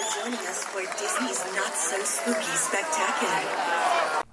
joining us for Disney's Not So Spooky Spectacular.